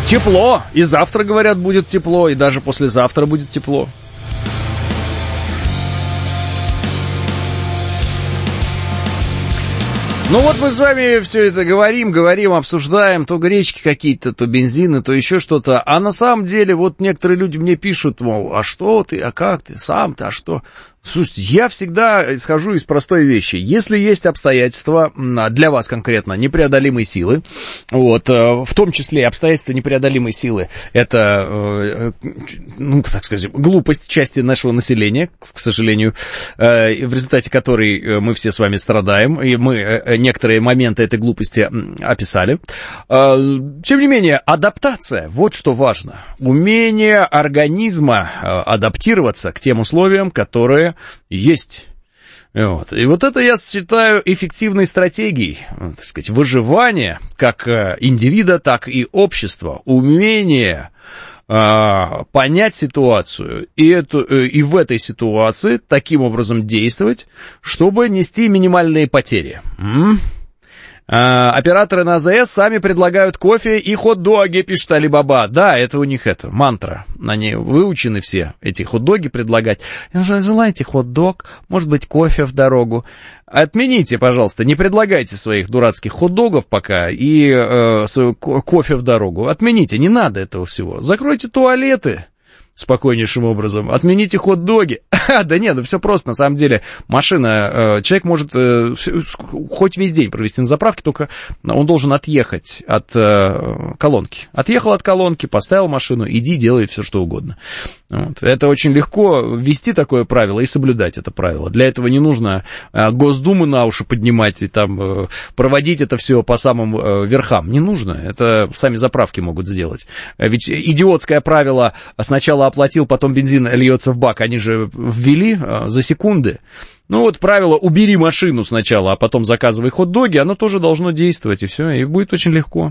Тепло. И завтра, говорят, будет тепло, и даже послезавтра будет тепло. Ну вот мы с вами все это говорим, обсуждаем, то гречки какие-то, то бензины, то еще что-то. А на самом деле вот некоторые люди мне пишут, мол, а что ты, а как ты, сам ты, а что? Слушайте, я всегда исхожу из простой вещи. Если есть обстоятельства, для вас конкретно, непреодолимой силы, вот, в том числе и обстоятельства непреодолимой силы, это, ну, так сказать, глупость части нашего населения, к сожалению, в результате которой мы все с вами страдаем, и мы некоторые моменты этой глупости описали. Тем не менее, адаптация, вот что важно. Умение организма адаптироваться к тем условиям, которые есть. Вот. И вот это я считаю эффективной стратегией, так сказать, выживания как индивида, так и общества. Умение понять ситуацию и в этой ситуации таким образом действовать, чтобы нести минимальные потери. Операторы на АЗС сами предлагают кофе и хот-доги, пишет Алибаба. Да, это у них мантра. Они выучены все, эти хот-доги предлагать. Желаете хот-дог, может быть, кофе в дорогу. Отмените, пожалуйста, не предлагайте своих дурацких хот-догов пока и кофе в дорогу. Отмените, не надо этого всего. Закройте туалеты спокойнейшим образом. Отмените хот-доги. Да нет, ну все просто, на самом деле. Машина, человек может хоть весь день провести на заправке, только он должен отъехать от колонки. Отъехал от колонки, поставил машину, иди, делай все, что угодно. Вот. Это очень легко ввести такое правило и соблюдать это правило. Для этого не нужно Госдумы на уши поднимать и там проводить это все по самым верхам. Не нужно. Это сами заправки могут сделать. Ведь идиотское правило сначала оплатил, потом бензин льется в бак, они же ввели за секунды. Ну вот правило «убери машину сначала, а потом заказывай хот-доги», оно тоже должно действовать, и все, и будет очень легко.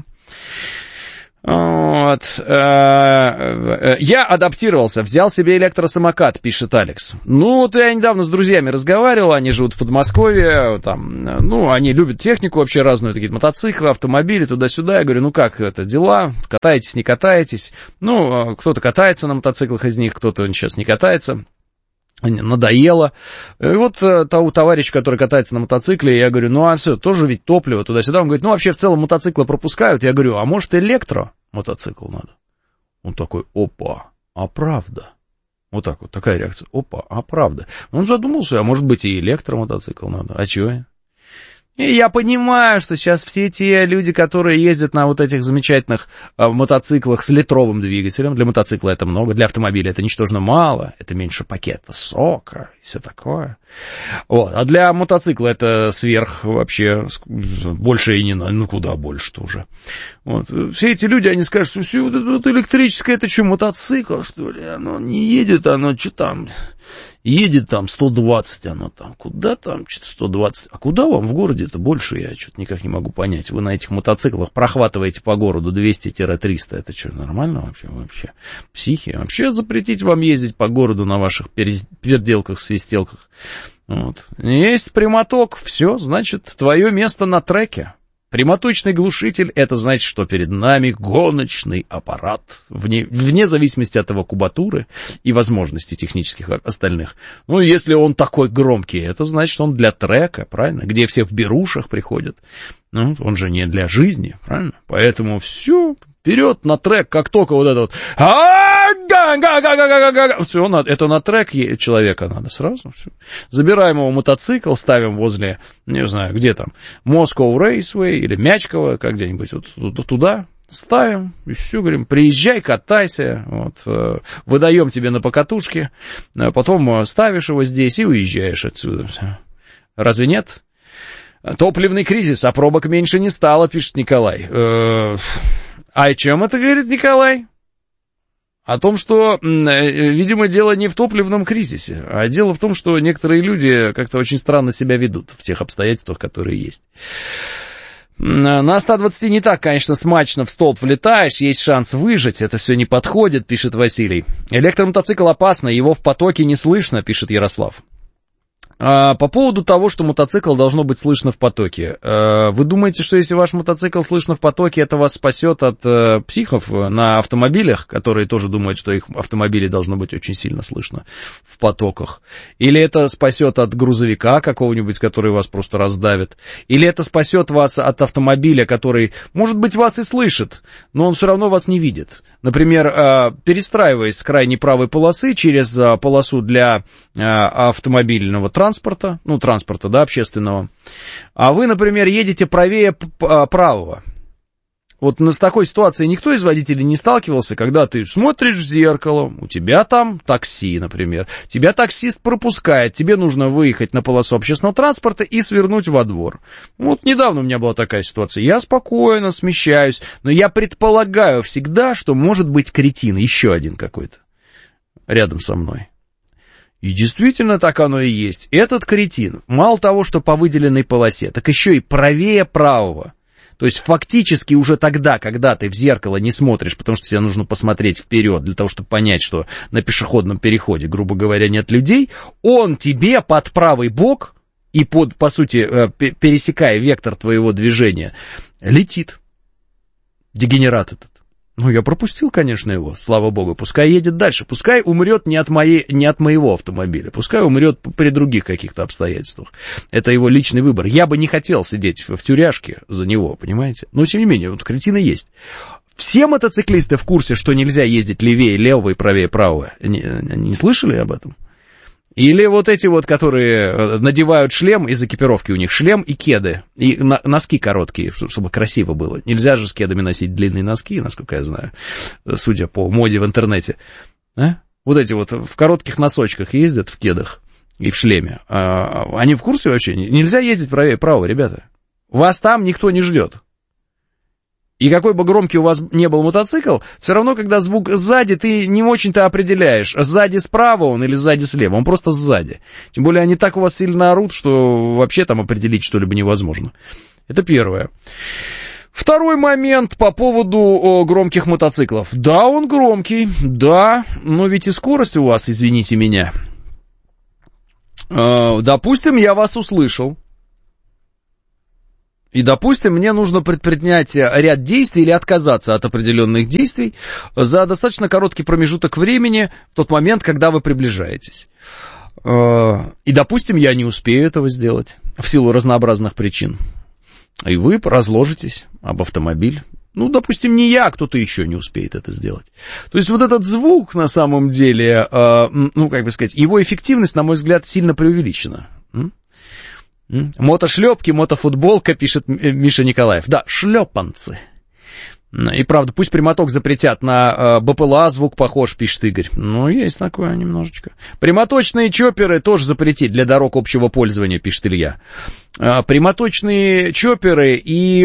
Вот. Я адаптировался, взял себе электросамокат, пишет Алекс. Ну, вот я недавно с друзьями разговаривал, они живут в Подмосковье, там, ну, они любят технику вообще разную, такие мотоциклы, автомобили, туда-сюда. Я говорю, ну как это, дела, катаетесь, не катаетесь? Ну, кто-то катается на мотоциклах из них, кто-то сейчас не катается. Надоело. И вот того товарища, который катается на мотоцикле, я говорю, ну а все, тоже ведь топливо туда-сюда. Он говорит, ну вообще в целом мотоциклы пропускают. Я говорю, а может электромотоцикл надо? Он такой, опа, а правда? Вот так вот, такая реакция, опа, а правда? Он задумался, а может быть и электромотоцикл надо, а чего? И я понимаю, что сейчас все те люди, которые ездят на вот этих замечательных мотоциклах с литровым двигателем, для мотоцикла это много, для автомобиля это ничтожно мало, это меньше пакета сока и все такое. Вот. А для мотоцикла это сверх вообще, больше и не надо, ну куда больше-то уже. Вот. Все эти люди, они скажут, что все вот электрическое, это что, мотоцикл, что ли? Оно не едет, оно что там... Едет там 120, оно там, куда там, что-то 120, а куда вам в городе-то больше, я что-то никак не могу понять. Вы на этих мотоциклах прохватываете по городу 200-300, это что, нормально вообще? Психи? Вообще запретить вам ездить по городу на ваших переделках, свистелках. Вот. Есть прямоток, все, значит, твое место на треке. Прямоточный глушитель — это значит, что перед нами гоночный аппарат, вне зависимости от его кубатуры и возможностей технических остальных. Ну, если он такой громкий, это значит, он для трека, правильно? Где все в берушах приходят. Ну, он же не для жизни, правильно? Поэтому все, вперед на трек, как только вот это вот... Все, это на трек человека надо сразу. Все. Забираем его мотоцикл, ставим возле, не знаю, где там, Moscow Raceway или Мячково, как где-нибудь вот туда. Ставим, и все, говорим, приезжай, катайся, вот, выдаем тебе на покатушке, потом ставишь его здесь и уезжаешь отсюда. Все. Разве нет? Топливный кризис, а пробок меньше не стало, пишет Николай. А о чем это говорит Николай? О том, что, видимо, дело не в топливном кризисе, а дело в том, что некоторые люди как-то очень странно себя ведут в тех обстоятельствах, которые есть. На 120 не так, конечно, смачно в столб влетаешь, есть шанс выжить, это все не подходит, пишет Василий. Электромотоцикл опасно, его в потоке не слышно, пишет Ярослав. По поводу того, что мотоцикл должно быть слышно в потоке. Вы думаете, что если ваш мотоцикл слышно в потоке, это вас спасет от психов на автомобилях, которые тоже думают, что их автомобили должно быть очень сильно слышно в потоках? Или это спасет от грузовика какого-нибудь, который вас просто раздавит? Или это спасет вас от автомобиля, который, может быть, вас и слышит, но он все равно вас не видит? Например, перестраиваясь с крайней правой полосы через полосу для автомобильного транспорта, да, общественного, а вы, например, едете правее правого. Вот с такой ситуацией никто из водителей не сталкивался, когда ты смотришь в зеркало, у тебя там такси, например, тебя таксист пропускает, тебе нужно выехать на полосу общественного транспорта и свернуть во двор. Вот недавно у меня была такая ситуация, я спокойно смещаюсь, но я предполагаю всегда, что может быть кретин, еще один какой-то, рядом со мной. И действительно так оно и есть. Этот кретин, мало того, что по выделенной полосе, так еще и правее правого. То есть фактически уже тогда, когда ты в зеркало не смотришь, потому что тебе нужно посмотреть вперед для того, чтобы понять, что на пешеходном переходе, грубо говоря, нет людей, он тебе под правый бок и по сути, пересекая вектор твоего движения, летит. Дегенерат этот. Ну, я пропустил, конечно, его, слава богу, пускай едет дальше, пускай умрет не от моего автомобиля, пускай умрет при других каких-то обстоятельствах. Это его личный выбор. Я бы не хотел сидеть в тюряшке за него, понимаете? Но, тем не менее, вот кретины есть. Все мотоциклисты в курсе, что нельзя ездить левее левого и правее правого. Не слышали об этом? Или вот эти вот, которые надевают шлем, из экипировки у них шлем и кеды, и носки короткие, чтобы красиво было. Нельзя же с кедами носить длинные носки, насколько я знаю, судя по моде в интернете. Вот эти вот в коротких носочках ездят, в кедах и в шлеме. Они в курсе вообще? Нельзя ездить правее правого, ребята. Вас там никто не ждет. И какой бы громкий у вас не был мотоцикл, все равно, когда звук сзади, ты не очень-то определяешь, сзади справа он или сзади слева, он просто сзади. Тем более они так у вас сильно орут, что вообще там определить что-либо невозможно. Это первое. Второй момент по поводу громких мотоциклов. Да, он громкий, да, но ведь и скорость у вас, извините меня. Допустим, я вас услышал. И, допустим, мне нужно предпринять ряд действий или отказаться от определенных действий за достаточно короткий промежуток времени в тот момент, когда вы приближаетесь. И, допустим, я не успею этого сделать в силу разнообразных причин. И вы разложитесь об автомобиль. Ну, допустим, не я, а кто-то еще не успеет это сделать. То есть вот этот звук, на самом деле, его эффективность, на мой взгляд, сильно преувеличена. Мотошлепки, мотофутболка, пишет Миша Николаев. Да, шлепанцы. И правда, пусть прямоток запретят, на БПЛА звук похож, пишет Игорь. Ну, есть такое немножечко. Прямоточные чопперы тоже запретить для дорог общего пользования, пишет Илья. Прямоточные чопперы и,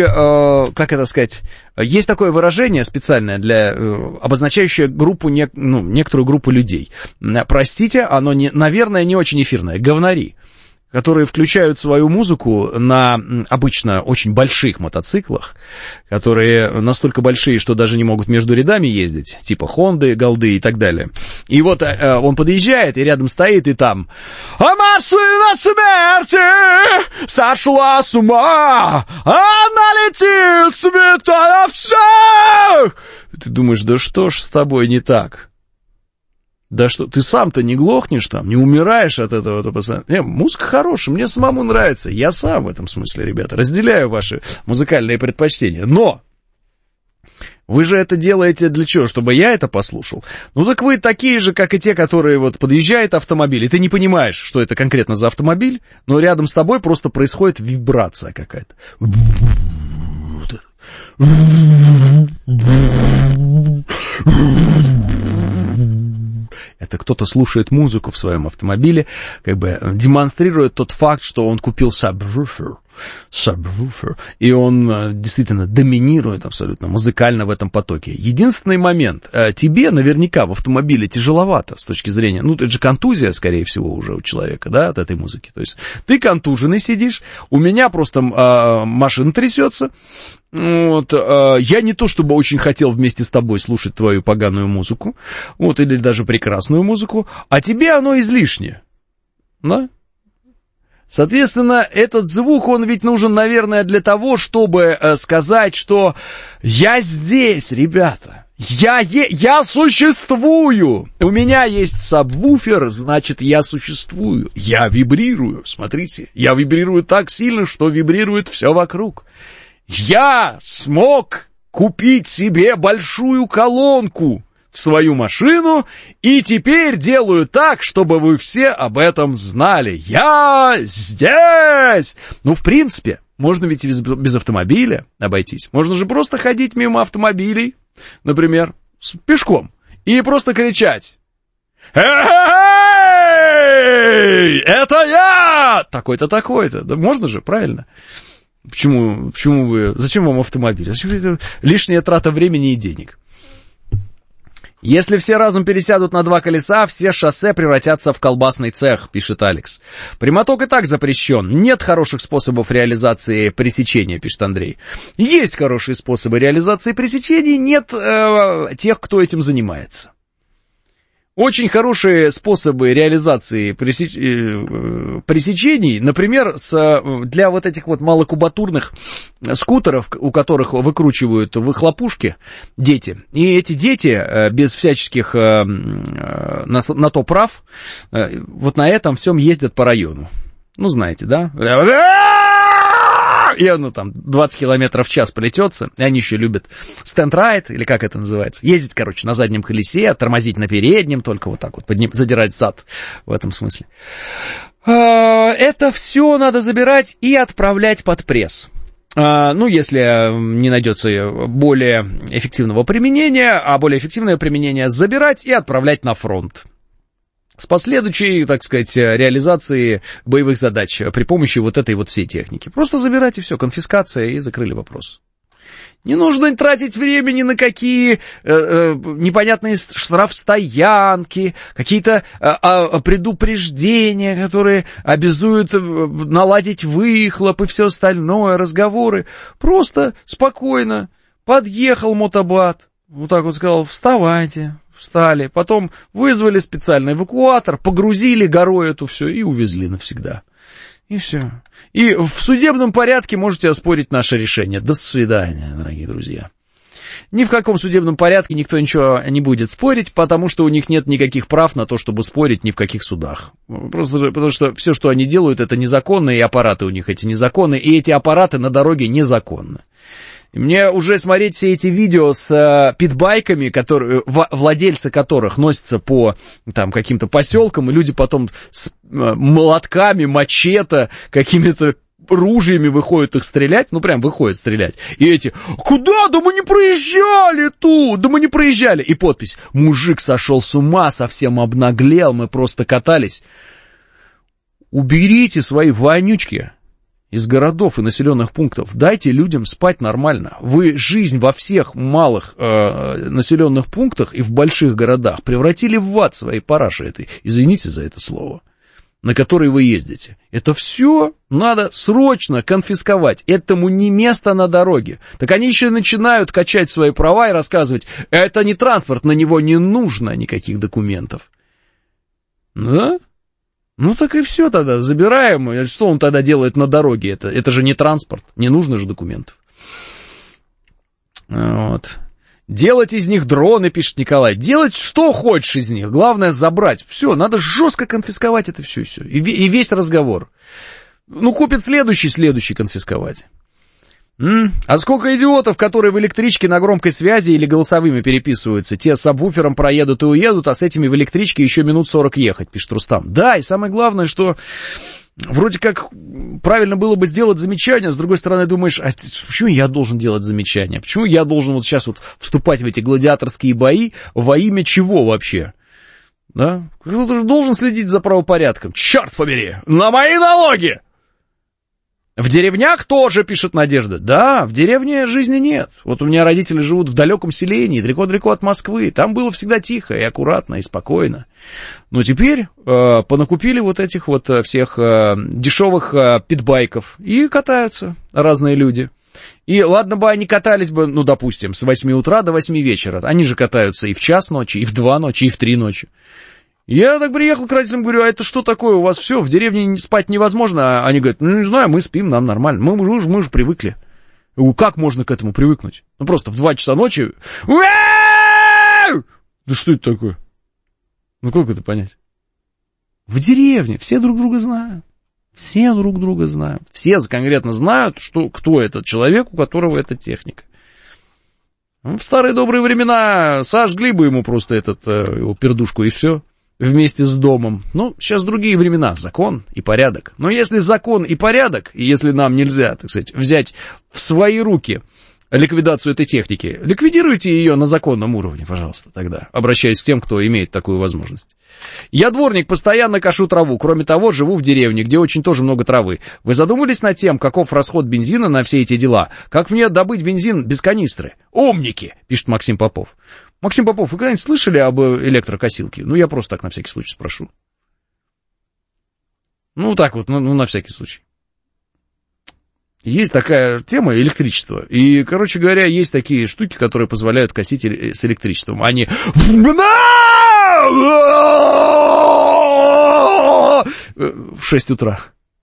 есть такое выражение специальное, обозначающее некоторую группу людей. Простите, оно, наверное, не очень эфирное. Говнари, которые включают свою музыку на обычно очень больших мотоциклах, которые настолько большие, что даже не могут между рядами ездить, типа Хонды, Голды и так далее. И вот он подъезжает, и рядом стоит, и там «А машина смерти сошла с ума, она летит, сметая всех!» Ты думаешь, да что ж с тобой не так? Да что, ты сам-то не глохнешь там, не умираешь от этого? Музыка хорошая, мне самому нравится. Я сам в этом смысле, ребята, разделяю ваши музыкальные предпочтения. Но вы же это делаете для чего? Чтобы я это послушал? Ну так вы такие же, как и те, которые вот подъезжает автомобиль, и ты не понимаешь, что это конкретно за автомобиль, но рядом с тобой просто происходит вибрация какая-то. Это кто-то слушает музыку в своем автомобиле, как бы демонстрирует тот факт, что он купил сабвуфер, и он действительно доминирует абсолютно музыкально в этом потоке. Единственный момент, тебе наверняка в автомобиле тяжеловато с точки зрения, это же контузия, скорее всего, уже у человека, да, от этой музыки. То есть ты контуженный сидишь, у меня просто машина трясется. Вот, я не то чтобы очень хотел вместе с тобой слушать твою поганую музыку, вот, или даже прекрасную музыку, а тебе оно излишне, да? Соответственно, этот звук, он ведь нужен, наверное, для того, чтобы сказать, что я здесь, ребята, я существую, у меня есть сабвуфер, значит, я существую, я вибрирую, смотрите, я вибрирую так сильно, что вибрирует все вокруг. Я смог купить себе большую колонку в свою машину, и теперь делаю так, чтобы вы все об этом знали. Я здесь! Ну, в принципе, можно ведь без автомобиля обойтись. Можно же просто ходить мимо автомобилей, например, пешком, и просто кричать: «Эй, это я! Такой-то, такой-то». Да можно же, правильно? Почему вы... Зачем вам автомобиль? Зачем это лишняя трата времени и денег? Если все разом пересядут на 2 колеса, все шоссе превратятся в колбасный цех, пишет Алекс. Прямоток и так запрещен. Нет хороших способов реализации пресечения, пишет Андрей. Есть хорошие способы реализации пресечения, нет тех, кто этим занимается. Очень хорошие способы реализации пресечений, например, для вот этих вот малокубатурных скутеров, у которых выкручивают выхлопушки дети. И эти дети без всяческих на то прав вот на этом всем ездят по району. Ну, знаете, да? И оно там 20 километров в час полетется, и они еще любят стенд-райд, или как это называется, ездить, короче, на заднем колесе, тормозить на переднем, только вот так вот, задирать зад в этом смысле. Это все надо забирать и отправлять под пресс. Ну, если не найдется более эффективного применения, а более эффективное применение забирать и отправлять на фронт. С последующей, так сказать, реализацией боевых задач при помощи вот этой вот всей техники. Просто забирайте все, конфискация, и закрыли вопрос. Не нужно тратить времени на какие непонятные штрафстоянки, какие-то предупреждения, которые обязуют наладить выхлоп и все остальное, разговоры. Просто спокойно подъехал мотобат, вот так вот сказал: вставайте. Встали, потом вызвали специальный эвакуатор, погрузили горой эту все и увезли навсегда. И все. И в судебном порядке можете оспорить наше решение. До свидания, дорогие друзья. Ни в каком судебном порядке никто ничего не будет спорить, потому что у них нет никаких прав на то, чтобы спорить ни в каких судах. Просто потому что все, что они делают, это незаконно, и аппараты у них эти незаконные, и эти аппараты на дороге незаконны. И мне уже смотреть все эти видео с питбайками, владельцы которых носятся по там каким-то поселкам, и люди потом с молотками, мачете, какими-то ружьями выходят их стрелять, ну прям выходят стрелять. И эти: куда? Да мы не проезжали тут, да мы не проезжали. И подпись: мужик сошел с ума, совсем обнаглел, мы просто катались. Уберите свои вонючки из городов и населенных пунктов. Дайте людям спать нормально. Вы жизнь во всех малых населенных пунктах и в больших городах превратили в ад своей параши этой, извините за это слово, на которой вы ездите. Это все надо срочно конфисковать. Этому не место на дороге. Так они еще начинают качать свои права и рассказывать: это не транспорт, на него не нужно никаких документов. Да? Ну так и все тогда, забираем. Что он тогда делает на дороге? Это же не транспорт, не нужно же документов. Вот. Делать из них дроны, пишет Николай. Делать что хочешь из них, главное забрать. Все, надо жестко конфисковать это все. И весь разговор. Ну, купит следующий конфисковать. А сколько идиотов, которые в электричке на громкой связи или голосовыми переписываются. Те с сабвуфером проедут и уедут, а с этими в электричке еще минут 40 ехать, пишет Рустам. Да, и самое главное, что вроде как правильно было бы сделать замечание, с другой стороны думаешь: а почему я должен делать замечание? Почему я должен вот сейчас вот вступать в эти гладиаторские бои? Во имя чего вообще? Да? Кто-то же должен следить за правопорядком. Черт побери! На мои налоги! В деревнях тоже, пишет Надежда. Да, в деревне жизни нет. Вот у меня родители живут в далеком селении, далеко-далеко от Москвы. Там было всегда тихо и аккуратно, и спокойно. Но теперь понакупили вот этих вот всех дешевых питбайков. И катаются разные люди. И ладно бы они катались бы, ну, допустим, с 8 утра до 8 вечера. Они же катаются и в час ночи, и в 2 ночи, и в 3 ночи. Я так приехал к родителям, говорю, а это что такое, у вас все, в деревне спать невозможно? Они говорят, ну, не знаю, мы спим, нам нормально, мы же привыкли. Как можно к этому привыкнуть? Ну, просто в 2 часа ночи... Да что это такое? Ну, как это понять? В деревне все друг друга знают. Все друг друга знают. Все конкретно знают, кто этот человек, у которого эта техника. В старые добрые времена сожгли бы ему просто его пердушку и все. Вместе с домом. Ну, сейчас другие времена, закон и порядок. Но если закон и порядок, и если нам нельзя, так сказать, взять в свои руки ликвидацию этой техники, ликвидируйте ее на законном уровне, пожалуйста, тогда, обращаясь к тем, кто имеет такую возможность. Я дворник, постоянно кошу траву, кроме того, живу в деревне, где очень тоже много травы. Вы задумывались над тем, каков расход бензина на все эти дела? Как мне добыть бензин без канистры? Умники, пишет Максим Попов. Максим Попов, вы когда-нибудь слышали об электрокосилке? Ну, я просто так на всякий случай спрошу. Ну, так вот, на всякий случай. Есть такая тема электричества. И, короче говоря, есть такие штуки, которые позволяют косить с электричеством. Они... в 6 утра.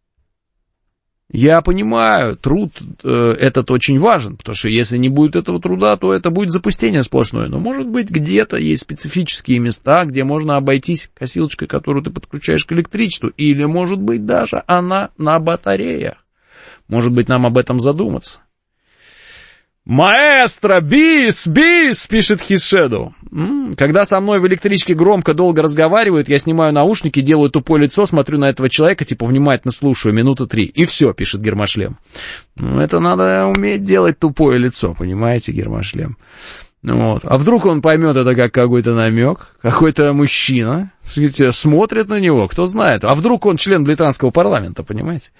Я понимаю, труд этот очень важен, потому что если не будет этого труда, то это будет запустение сплошное. Но, может быть, где-то есть специфические места, где можно обойтись косилочкой, которую ты подключаешь к электричеству. Или, может быть, даже она на батареях. Может быть, нам об этом задуматься. «Маэстро, бис, пишет His Shadow. Когда со мной в электричке громко, долго разговаривают, я снимаю наушники, делаю тупое лицо, смотрю на этого человека, типа внимательно слушаю, 3 минуты. И все, пишет Гермошлем. Ну, это надо уметь делать тупое лицо, понимаете, Гермошлем. Вот. А вдруг он поймет это как какой-то намек, какой-то мужчина, смотрит на него, кто знает. А вдруг он член британского парламента, понимаете?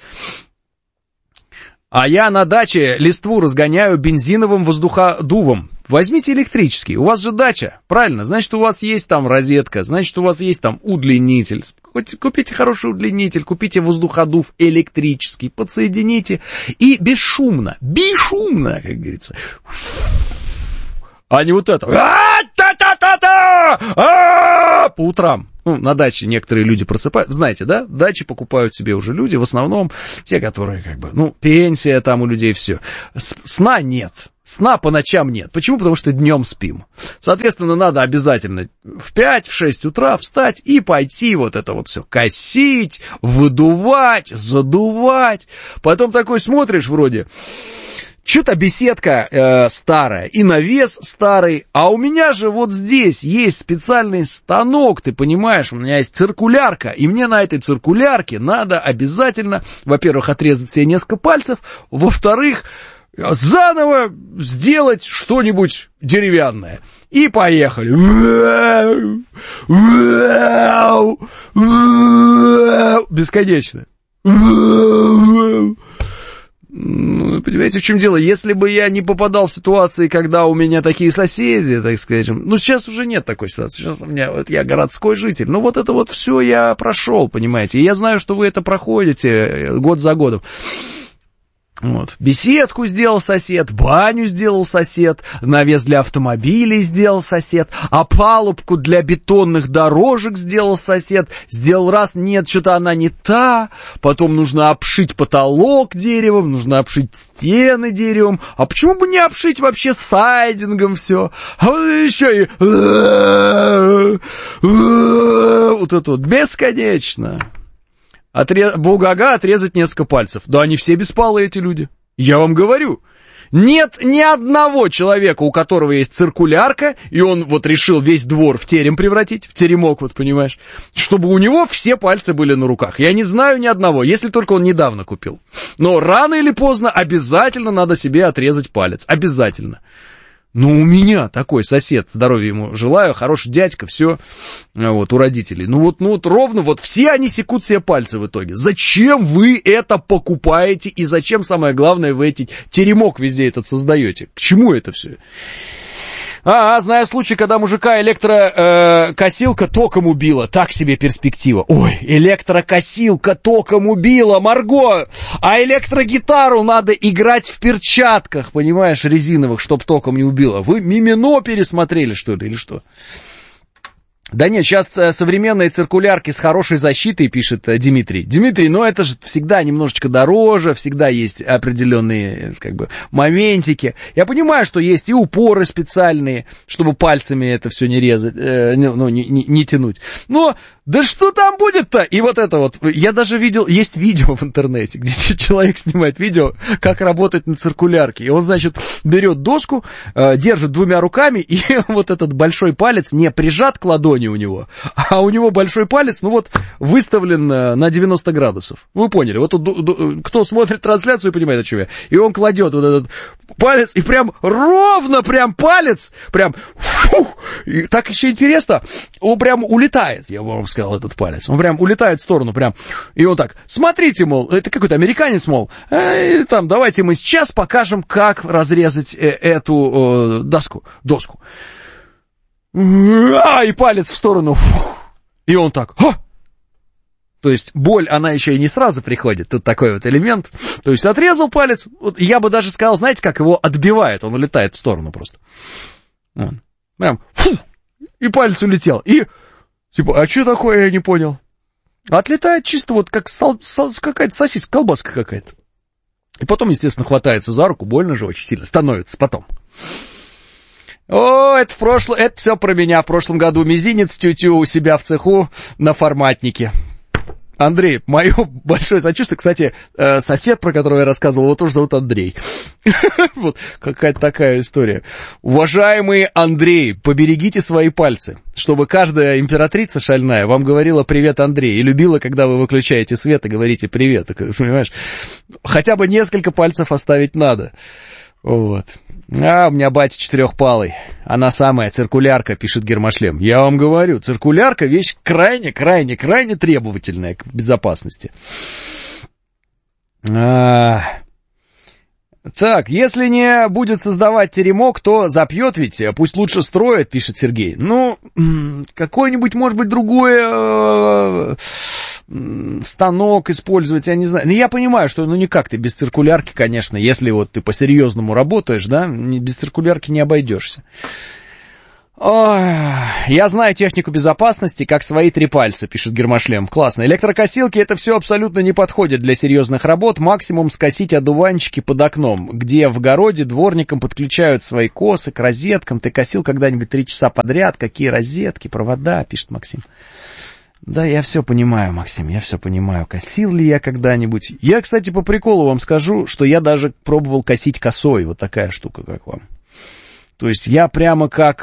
А я на даче листву разгоняю бензиновым воздуходувом. Возьмите электрический, у вас же дача, правильно, значит, у вас есть там розетка, значит, у вас есть там удлинитель. Купите хороший удлинитель, купите воздуходув электрический, подсоедините и бесшумно, как говорится. А не вот это. По утрам. Ну, на даче некоторые люди просыпают. Знаете, да? Дачи покупают себе уже люди, в основном те, которые как бы, пенсия там у людей, все. Сна нет. Сна по ночам нет. Почему? Потому что днем спим. Соответственно, надо обязательно в 5-6 утра встать и пойти вот это вот все косить, выдувать, задувать. Потом такой смотришь вроде... Что-то беседка старая и навес старый, а у меня же вот здесь есть специальный станок, ты понимаешь, у меня есть циркулярка, и мне на этой циркулярке надо обязательно, во-первых, отрезать себе несколько пальцев, во-вторых, заново сделать что-нибудь деревянное. И поехали. Бесконечно. Понимаете, в чем дело? Если бы я не попадал в ситуации, когда у меня такие соседи, так скажем, сейчас уже нет такой ситуации, сейчас у меня, я городской житель, вот это вот все я прошел, понимаете, и я знаю, что вы это проходите год за годом. Вот. Беседку сделал сосед, баню сделал сосед, навес для автомобилей сделал сосед, опалубку для бетонных дорожек сделал сосед, сделал раз, нет, что-то она не та, потом нужно обшить потолок деревом, нужно обшить стены деревом, а почему бы не обшить вообще сайдингом все, а вот еще и вот это вот бесконечно. Бугага отрезать несколько пальцев. Да они все беспалые, эти люди. Я вам говорю. Нет ни одного человека, у которого есть циркулярка, и он вот решил весь двор в терем превратить, в теремок, вот понимаешь, чтобы у него все пальцы были на руках. Я не знаю ни одного, если только он недавно купил. Но рано или поздно обязательно надо себе отрезать палец. Обязательно. У меня такой сосед, здоровья ему желаю, хороший дядька, все, вот, у родителей. Ровно, все они секут себе пальцы в итоге. Зачем вы это покупаете и зачем, самое главное, вы теремок везде этот создаете? К чему это все? Знаю случай, когда мужика электрокосилка током убила. Так себе перспектива. Ой, электрокосилка током убила, Марго! А электрогитару надо играть в перчатках, понимаешь, резиновых, чтоб током не убила. Вы Мимино пересмотрели, что ли, или что? Да нет, сейчас современные циркулярки с хорошей защитой, пишет Дмитрий. Дмитрий, ну это же всегда немножечко дороже, всегда есть определенные, как бы, моментики. Я понимаю, что есть и упоры специальные, чтобы пальцами это все не резать, не тянуть. Но да что там будет-то? И вот это вот, я даже видел, есть видео в интернете, где человек снимает видео, как работать на циркулярке. И он, значит, берет доску, держит двумя руками, и вот этот большой палец не прижат к ладони у него, а у него большой палец, ну вот, выставлен на 90 градусов. Вы поняли? Вот тут, кто смотрит трансляцию, понимает, о чем я. И он кладет вот этот палец, и прям ровно прям палец, прям, и так еще интересно, он прям улетает, я вам сказал, этот палец. Он прям улетает в сторону, прям, и он так, смотрите, мол, это какой-то американец, мол, там, давайте мы сейчас покажем, как разрезать эту доску. И палец в сторону, и он так, То есть боль, она еще и не сразу приходит, тут такой вот элемент. То есть отрезал палец, вот, я бы даже сказал, знаете, как его отбивает, он улетает в сторону просто. Прям, и палец улетел, и, типа, а что такое, я не понял. Отлетает чисто вот как какая-то сосиска, колбаска какая-то. И потом, естественно, хватается за руку, больно же очень сильно становится потом. О, это все про меня. В прошлом году мизинец тю-тю у себя в цеху на форматнике. Андрей, мое большое сочувствие. Кстати, сосед, про которого я рассказывал, его тоже зовут Андрей. Вот какая-то такая история. Уважаемый Андрей, поберегите свои пальцы, чтобы каждая императрица шальная вам говорила «Привет, Андрей», и любила, когда вы выключаете свет и говорите «Привет», понимаешь? Хотя бы несколько пальцев оставить надо. Вот. У меня батя четырехпалый. Она самая, циркулярка, пишет Гермошлем. Я вам говорю, циркулярка вещь крайне требовательная к безопасности. Так, если не будет создавать теремок, то запьет ведь, пусть лучше строит, пишет Сергей. Ну, какой-нибудь, может быть, другой станок использовать, я не знаю. Ну, я понимаю, что, никак ты без циркулярки, конечно, если вот ты по-серьезному работаешь, да, без циркулярки не обойдешься. Я знаю технику безопасности, как свои 3 пальца, пишет Гермошлем. Классно. Электрокосилки, это все абсолютно не подходит для серьезных работ. Максимум скосить одуванчики под окном, где в огороде дворникам подключают свои косы к розеткам. Ты косил когда-нибудь 3 часа подряд? Какие розетки, провода, пишет Максим. Да, я все понимаю, Максим, я все понимаю. Косил ли я когда-нибудь? Я, кстати, по приколу вам скажу, что я даже пробовал косить косой. Вот такая штука, как вам. То есть я прямо как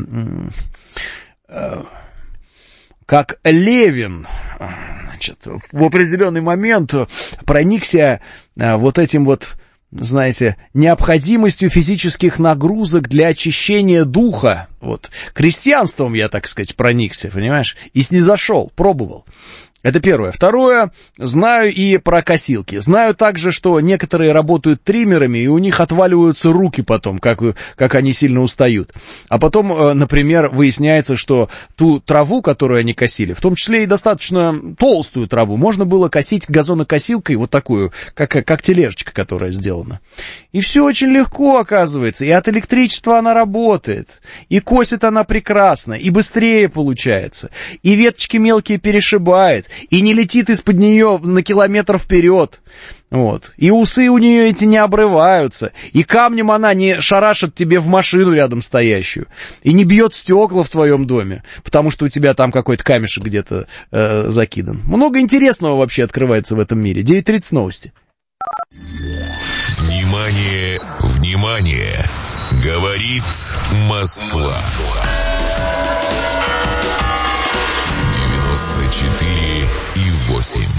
Левин, значит, в определенный момент проникся вот этим вот, знаете, необходимостью физических нагрузок для очищения духа. Вот, крестьянством я, так сказать, проникся, понимаешь, и снизошел, пробовал. Это первое. Второе, знаю и про косилки. Знаю также, что некоторые работают триммерами, и у них отваливаются руки потом, как они сильно устают. А потом, например, выясняется, что ту траву, которую они косили, в том числе и достаточно толстую траву, можно было косить газонокосилкой, вот такую, как тележечка, которая сделана. И все очень легко, оказывается, и от электричества она работает, и косит она прекрасно, и быстрее получается, и веточки мелкие перешибает, и не летит из-под нее на километр вперед. Вот. И усы у нее эти не обрываются. И камнем она не шарашит тебе в машину рядом стоящую. И не бьет стекла в твоем доме, потому что у тебя там какой-то камешек где-то закидан. Много интересного вообще открывается в этом мире. 9:30 новости. Внимание, внимание! Говорит Москва. 94,8.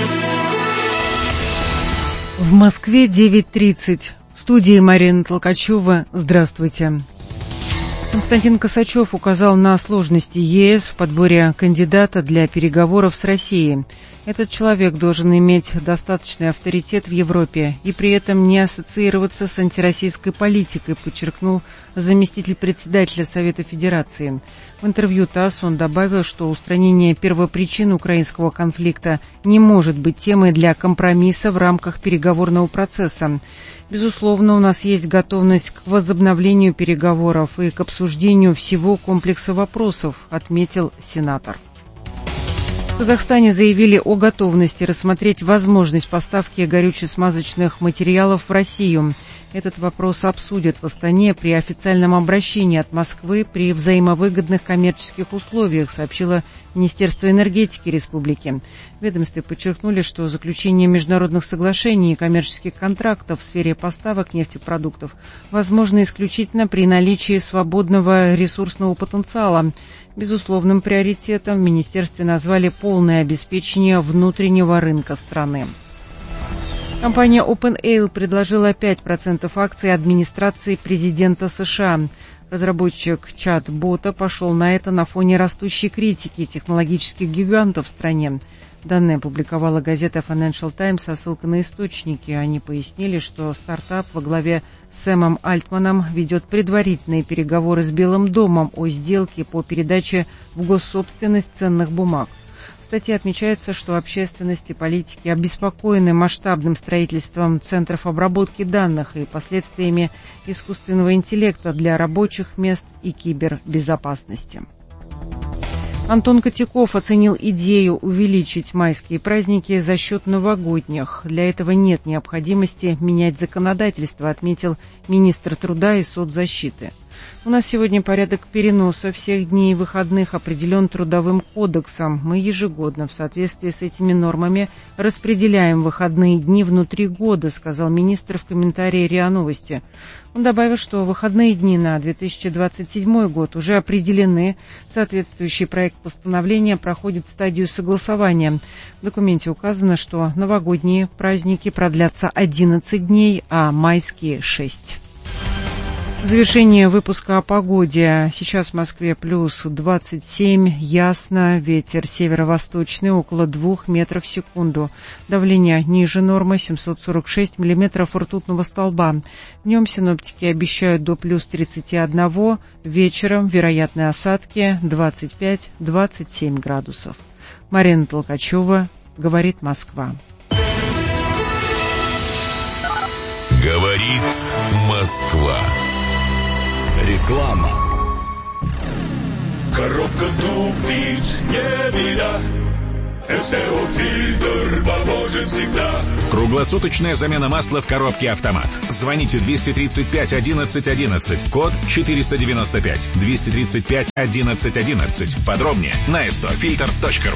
В Москве 9:30. В студии Марина Толкачева. Здравствуйте. Константин Косачев указал на сложности ЕС в подборе кандидата для переговоров с Россией. Этот человек должен иметь достаточный авторитет в Европе и при этом не ассоциироваться с антироссийской политикой, подчеркнул заместитель председателя Совета Федерации. В интервью ТАСС он добавил, что устранение первопричин украинского конфликта не может быть темой для компромисса в рамках переговорного процесса. Безусловно, у нас есть готовность к возобновлению переговоров и к обсуждению всего комплекса вопросов, отметил сенатор. В Казахстане заявили о готовности рассмотреть возможность поставки горюче-смазочных материалов в Россию. Этот вопрос обсудят в Астане при официальном обращении от Москвы при взаимовыгодных коммерческих условиях, сообщило Министерство энергетики республики. В ведомстве подчеркнули, что заключение международных соглашений и коммерческих контрактов в сфере поставок нефтепродуктов возможно исключительно при наличии свободного ресурсного потенциала. Безусловным приоритетом в министерстве назвали полное обеспечение внутреннего рынка страны. Компания OpenAI предложила 5% акций администрации президента США. Разработчик чат-бота пошел на это на фоне растущей критики технологических гигантов в стране. Данные опубликовала газета Financial Times со ссылкой на источники. Они пояснили, что стартап во главе с Сэмом Альтманом ведет предварительные переговоры с Белым домом о сделке по передаче в госсобственность ценных бумаг. В статье отмечается, что общественность и политики обеспокоены масштабным строительством центров обработки данных и последствиями искусственного интеллекта для рабочих мест и кибербезопасности. Антон Котяков оценил идею увеличить майские праздники за счет новогодних. Для этого нет необходимости менять законодательство, отметил министр труда и соцзащиты. У нас сегодня порядок переноса всех дней выходных определен Трудовым кодексом. Мы ежегодно в соответствии с этими нормами распределяем выходные дни внутри года, сказал министр в комментарии РИА Новости. Он добавил, что выходные дни на 2027 год уже определены. Соответствующий проект постановления проходит стадию согласования. В документе указано, что новогодние праздники продлятся 11 дней, а майские – 6. Завершение выпуска о погоде. Сейчас в Москве плюс 27, ясно, ветер северо-восточный, около 2 метров в секунду. Давление ниже нормы, 746 миллиметров ртутного столба. Днем синоптики обещают до плюс 31, вечером вероятные осадки 25-27 градусов. Марина Толкачева, говорит Москва. Говорит Москва. Реклама. Коробка тупит, не беда. СТО-фильтр поможет всегда. Круглосуточная замена масла в коробке «Автомат». Звоните 235 11 11, код 495, 235 11 11. Подробнее на stofilter.ru.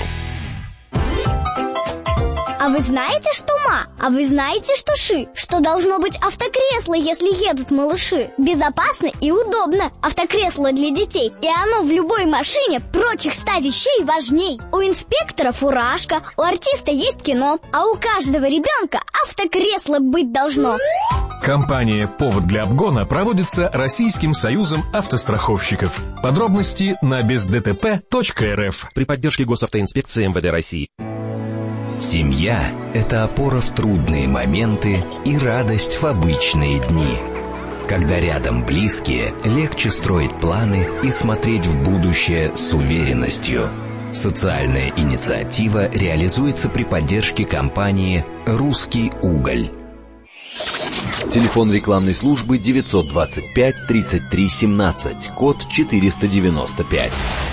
А вы знаете, что ма? А вы знаете, что ши? Что должно быть автокресло, если едут малыши? Безопасно и удобно. Автокресло для детей. И оно в любой машине прочих 100 вещей важней. У инспектора фуражка, у артиста есть кино, а у каждого ребенка автокресло быть должно. Кампания «Повод для обгона» проводится Российским союзом автостраховщиков. Подробности на бездтп.рф. При поддержке Госавтоинспекции МВД России. Семья – это опора в трудные моменты и радость в обычные дни. Когда рядом близкие, легче строить планы и смотреть в будущее с уверенностью. Социальная инициатива реализуется при поддержке компании «Русский уголь». Телефон рекламной службы 925 33 17, код 495.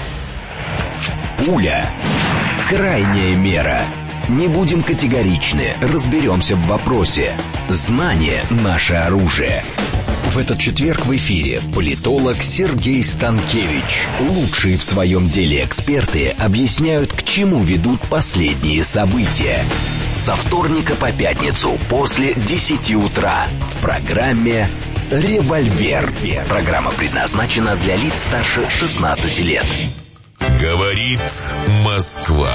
Пуля. Крайняя мера. Не будем категоричны, разберемся в вопросе. Знание – наше оружие. В этот четверг в эфире политолог Сергей Станкевич. Лучшие в своем деле эксперты объясняют, к чему ведут последние события. Со вторника по пятницу после 10 утра в программе «Револьвер». Программа предназначена для лиц старше 16 лет. Говорит Москва.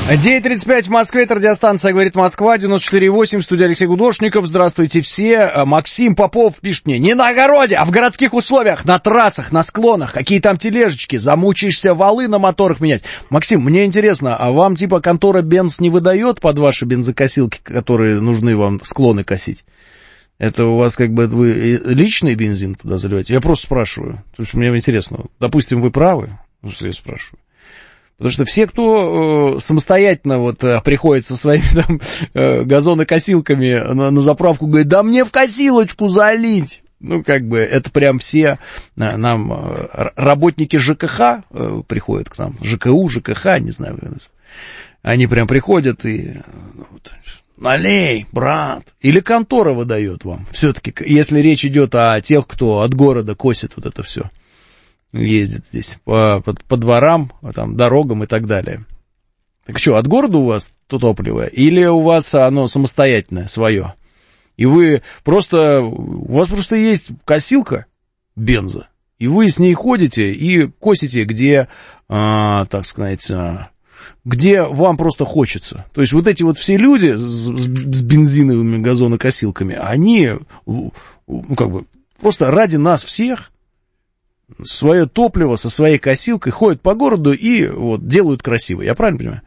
9:35 в Москве, это радиостанция «Говорит Москва», 94,8, студия Алексей Гудошников. Здравствуйте все. Максим Попов пишет мне: не на огороде, а в городских условиях, на трассах, на склонах. Какие там тележечки, замучаешься валы на моторах менять. Максим, мне интересно, а вам типа контора Бенз не выдает под ваши бензокосилки, которые нужны вам склоны косить? Это у вас как бы вы личный бензин туда заливаете? Я просто спрашиваю, потому что мне интересно. Допустим, вы правы, что я спрашиваю. Потому что все, кто самостоятельно вот приходит со своими там газонокосилками на заправку, говорит: да мне в косилочку залить. Ну, как бы, это прям все нам работники ЖКХ приходят к нам, ЖКУ, ЖКХ, не знаю. Они прям приходят и: налей, брат. Или контора выдает вам. Все-таки, если речь идет о тех, кто от города косит вот это все. Ездит здесь по дворам, там, дорогам и так далее. Так что, от города у вас то топливо? Или у вас оно самостоятельное, свое? И вы просто... У вас просто есть косилка бенза, и вы с ней ходите и косите, где, так сказать, где вам просто хочется. То есть вот эти вот все люди с бензиновыми газонокосилками, они, ну, как бы, просто ради нас всех свое топливо со своей косилкой ходят по городу и вот делают красиво. Я правильно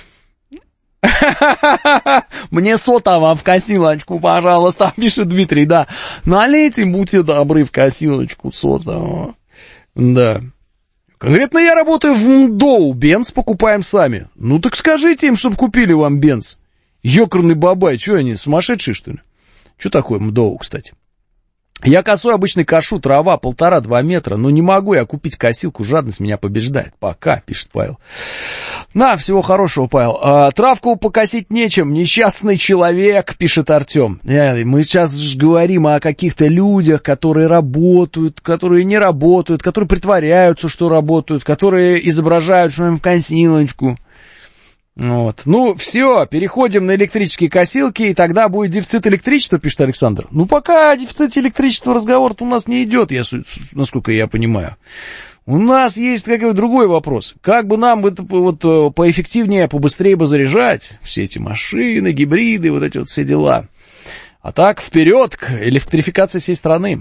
понимаю? Мне сотого в косилочку, пожалуйста, пишет Дмитрий, да. Налейте, будьте добры, в косилочку сотого. Да. Конкретно я работаю в МДОУ, бенз покупаем сами. Ну так скажите им, чтобы купили вам бенз. Ёкарный бабай, что они, сумасшедшие, что ли? Что такое МДОУ, кстати? Я косой обычно кошу, трава 1,5-2 метра, но не могу я купить косилку, жадность меня побеждает. Пока, пишет Павел. На, всего хорошего, Павел. Травку покосить нечем, несчастный человек, пишет Артем. Мы сейчас же говорим о каких-то людях, которые работают, которые не работают, которые притворяются, что работают, которые изображают, что им в косилочку. Вот. Ну, все, переходим на электрические косилки, и тогда будет дефицит электричества, пишет Александр. Ну, пока о дефиците электричества разговор-то у нас не идет, насколько я понимаю. У нас есть какой-то другой вопрос. Как бы нам это вот поэффективнее, побыстрее бы заряжать все эти машины, гибриды, вот эти вот все дела. А так, вперед к электрификации всей страны.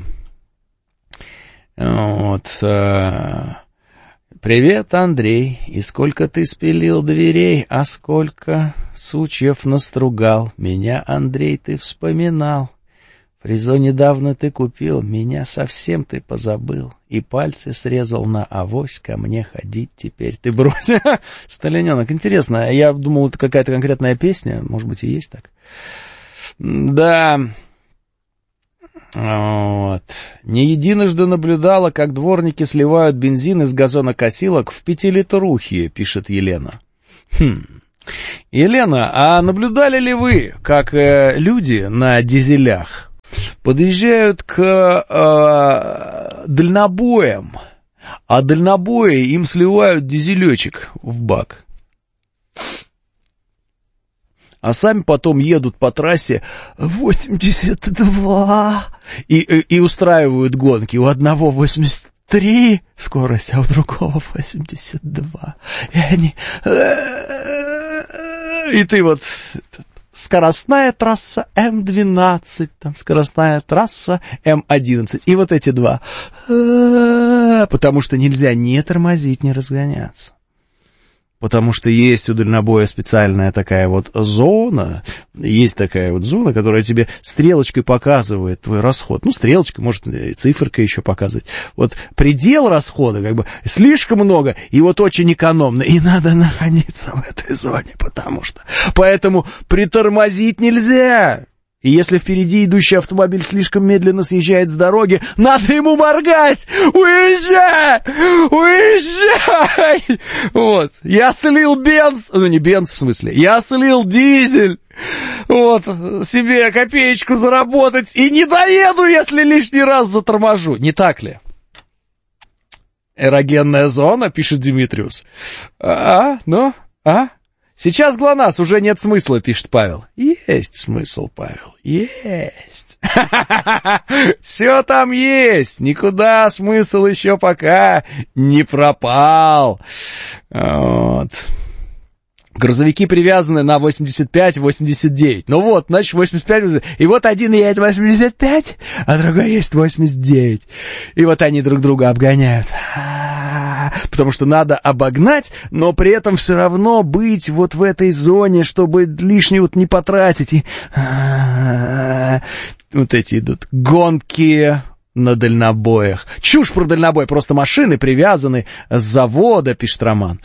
Вот. Привет, Андрей, и сколько ты спилил дверей, а сколько сучьев настругал. Меня, Андрей, ты вспоминал. Фрезо недавно ты купил, меня совсем ты позабыл. И пальцы срезал на авось, ко мне ходить теперь ты брось. Сталиненок, интересно, я думал, это какая-то конкретная песня, может быть, и есть так. Да... Вот. Не единожды наблюдала, как дворники сливают бензин из газонокосилок в 5-литрухи, пишет Елена. Елена, а наблюдали ли вы, как люди на дизелях подъезжают к дальнобоям, а дальнобои им сливают дизелечек в бак? А сами потом едут по трассе 82 и устраивают гонки. У одного 83 скорость, а у другого 82. И они... И ты вот... Скоростная трасса М12, там скоростная трасса М11. И вот эти два. Потому что нельзя не тормозить, не разгоняться. Потому что есть у дальнобоя специальная такая вот зона, есть такая вот зона, которая тебе стрелочкой показывает твой расход. Ну, стрелочкой, может, циферка еще показывать. Вот предел расхода, как бы, слишком много и вот очень экономно. И надо находиться в этой зоне, потому что... Поэтому притормозить нельзя. И если впереди идущий автомобиль слишком медленно съезжает с дороги, надо ему моргать! Уезжай! Уезжай! Вот. Я слил бенз, ну не бенз в смысле, я слил дизель. Вот, себе копеечку заработать и не доеду, если лишний раз заторможу. Не так ли? Эрогенная зона, пишет Димитриус. Сейчас ГЛОНАСС, уже нет смысла, пишет Павел. Есть смысл, Павел, есть. Все там есть, никуда смысл еще пока не пропал. Вот. Грузовики привязаны на 85-89. Ну вот, значит, 85. И вот один едет 85, а другой есть 89. И вот они друг друга обгоняют. Потому что надо обогнать, но при этом все равно быть вот в этой зоне, чтобы лишнее вот не потратить. И вот эти идут гонки на дальнобоях. Чушь про дальнобой, просто машины привязаны с завода, пишет Роман.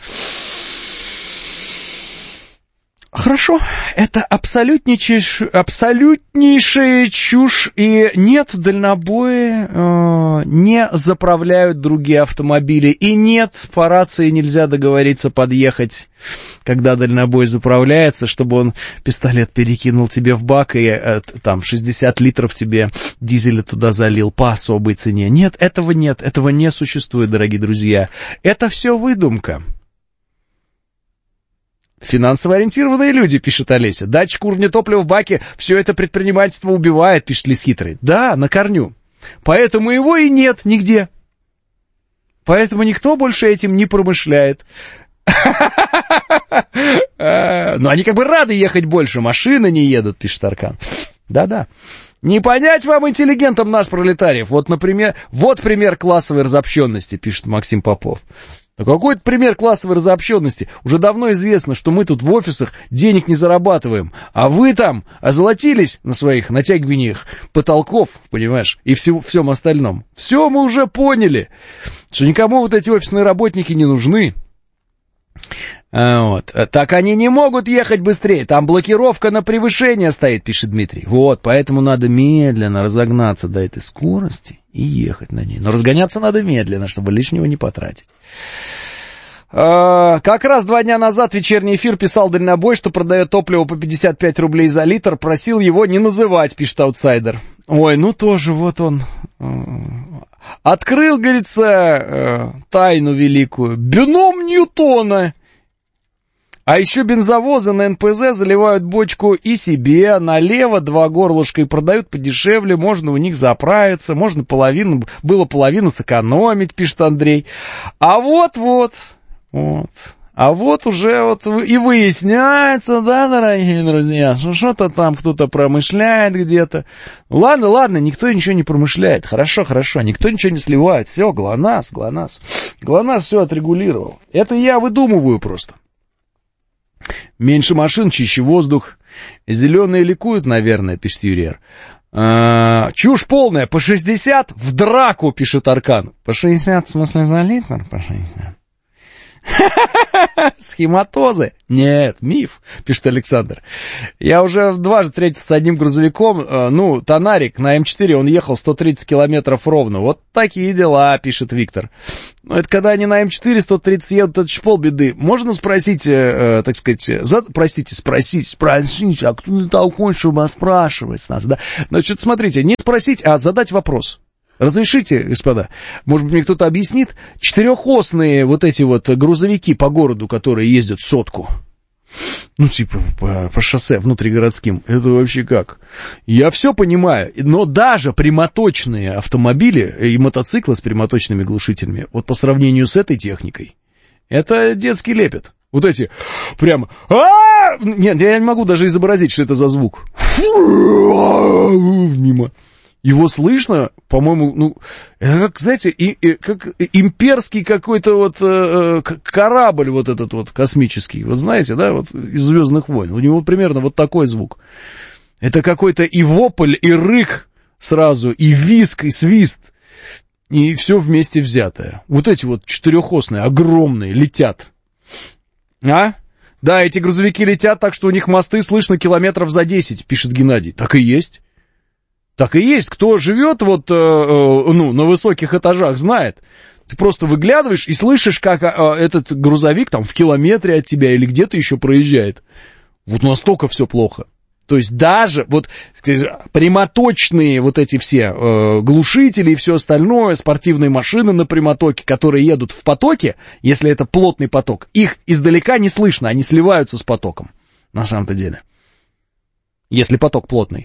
Хорошо, это абсолютнейшая чушь, и нет, дальнобои не заправляют другие автомобили, и нет, по рации нельзя договориться подъехать, когда дальнобой заправляется, чтобы он пистолет перекинул тебе в бак и там 60 литров тебе дизеля туда залил по особой цене. Нет, этого не существует, дорогие друзья, это все выдумка. Финансово ориентированные люди, пишет Олеся. Датчик уровня топлива в баке, все это предпринимательство убивает, пишет Лис Хитрый. Да, на корню. Поэтому его и нет нигде. Поэтому никто больше этим не промышляет. Но они как бы рады ехать больше, машины не едут, пишет Аркан. Да-да. Не понять вам, интеллигентам, нас, пролетариев. Вот, например, вот пример классовой разобщенности, пишет Максим Попов. Ну, какой-то пример классовой разобщенности. Уже давно известно, что мы тут в офисах денег не зарабатываем, а вы там озолотились на своих натягиваниях потолков, понимаешь, и всем остальном. Все мы уже поняли, что никому вот эти офисные работники не нужны. Вот. Так они не могут ехать быстрее, там блокировка на превышение стоит, пишет Дмитрий. Вот, поэтому надо медленно разогнаться до этой скорости и ехать на ней. Но разгоняться надо медленно, чтобы лишнего не потратить. Как раз 2 дня назад вечерний эфир писал дальнобой, что продает топливо по 55 рублей за литр, просил его не называть, пишет Аутсайдер. Ой, ну тоже вот он открыл, говорится, тайну великую, бином Ньютона. А еще бензовозы на НПЗ заливают бочку и себе налево 2 горлышка и продают подешевле, можно у них заправиться, можно половину сэкономить, пишет Андрей. А вот. А вот уже вот и выясняется, да, дорогие друзья, что что-то там кто-то промышляет где-то. Ладно, никто ничего не промышляет. Хорошо, никто ничего не сливает. Все, ГЛОНАСС. ГЛОНАСС все отрегулировал. Это я выдумываю просто. Меньше машин, чище воздух. Зеленые ликуют, наверное, пишет Юрий. Чушь полная, по 60 в драку, пишет Аркан. По 60, в смысле, за литр? По 60. Схематозы? Нет, миф, пишет Александр. Я уже дважды встретился с одним грузовиком, Тонарик на М4, он ехал 130 километров ровно. Вот такие дела, пишет Виктор. Но это когда они на М4 130 едут, это ж полбеды. Можно спросить, спросить, а кто ты такой, чтобы спрашивать нас, да? Значит, смотрите, не спросить, а задать вопрос. Разрешите, господа, может быть, мне кто-то объяснит, 4-осные вот эти вот грузовики по городу, которые ездят сотку, по шоссе внутригородским, это вообще как? Я все понимаю, но даже прямоточные автомобили и мотоциклы с прямоточными глушителями, вот по сравнению с этой техникой, это детский лепет. Вот эти, прям, нет, я не могу даже изобразить, что это за звук. Мимо. Его слышно, по-моему, это как, знаете, как имперский какой-то вот корабль вот этот вот космический, вот знаете, да, вот из «Звездных войн», у него примерно вот такой звук. Это какой-то и вопль, и рык сразу, и визг, и свист, и все вместе взятое. Вот эти вот 4-осные, огромные, летят. Да, эти грузовики летят так, что у них мосты слышно километров за 10, пишет Геннадий. Так и есть. Так и есть, кто живет вот, на высоких этажах, знает. Ты просто выглядываешь и слышишь, как этот грузовик там в километре от тебя или где-то еще проезжает. Вот настолько все плохо. То есть даже вот прямоточные вот эти все глушители и все остальное, спортивные машины на прямотоке, которые едут в потоке, если это плотный поток, их издалека не слышно, они сливаются с потоком, на самом-то деле, если поток плотный.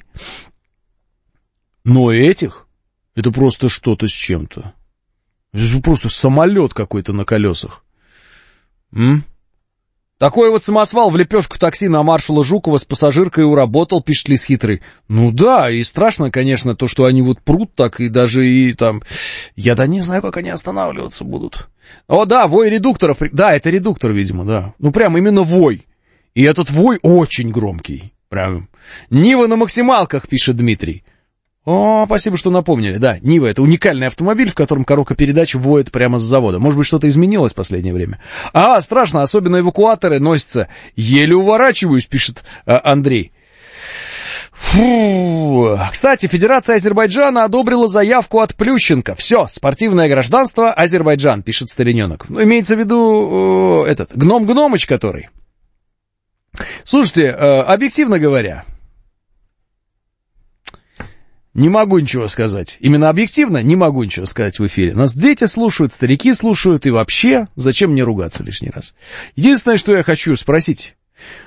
Но этих, это просто что-то с чем-то. Это же просто самолет какой-то на колесах. Такой вот самосвал в лепешку такси на маршала Жукова с пассажиркой уработал, пишет Лис Хитрый. Ну да, и страшно, конечно, то, что они вот прут так, и даже и там... Я да не знаю, как они останавливаться будут. О, да, вой редукторов. Да, это редуктор, видимо, да. Ну, прям именно вой. И этот вой очень громкий. Прям. Нива на максималках, пишет Дмитрий. О, спасибо, что напомнили. Да, Нива — это уникальный автомобиль, в котором коробка передач воет прямо с завода. Может быть, что-то изменилось в последнее время. Страшно, особенно эвакуаторы носятся. Еле уворачиваюсь, пишет Андрей. Фу. Кстати, Федерация Азербайджана одобрила заявку от Плющенко. Все, спортивное гражданство Азербайджан, пишет Стариненок. Ну, имеется в виду этот Гном-Гномыч, который. Слушайте, объективно говоря, не могу ничего сказать. Именно объективно не могу ничего сказать в эфире. Нас дети слушают, старики слушают, и вообще, зачем мне ругаться лишний раз? Единственное, что я хочу спросить,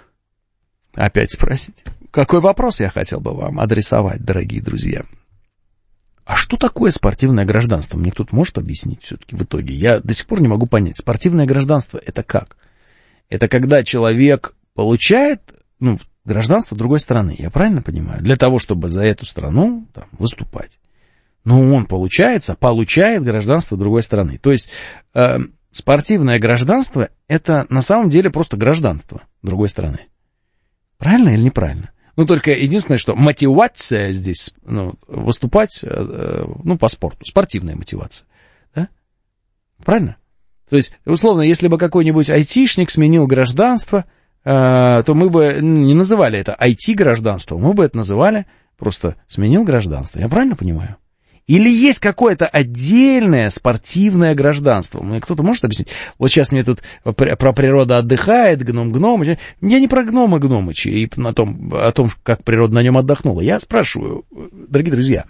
опять спросить, какой вопрос я хотел бы вам адресовать, дорогие друзья? А что такое спортивное гражданство? Мне кто-то может объяснить все-таки в итоге? Я до сих пор не могу понять. Спортивное гражданство — это как? Это когда человек получает, гражданство другой страны, я правильно понимаю? Для того, чтобы за эту страну там выступать. Но он получает гражданство другой страны. То есть спортивное гражданство — это на самом деле просто гражданство другой страны. Правильно или неправильно? Только единственное, что мотивация здесь, выступать, по спорту, спортивная мотивация. Да? Правильно? То есть, условно, если бы какой-нибудь айтишник сменил гражданство, то мы бы не называли это IT-гражданством, мы бы это называли просто сменил гражданство. Я правильно понимаю? Или есть какое-то отдельное спортивное гражданство? Мне кто-то может объяснить? Вот сейчас мне тут про природа отдыхает, гном. Я не про гнома Гномыча и о том, как природа на нем отдохнула. Я спрашиваю, дорогие друзья,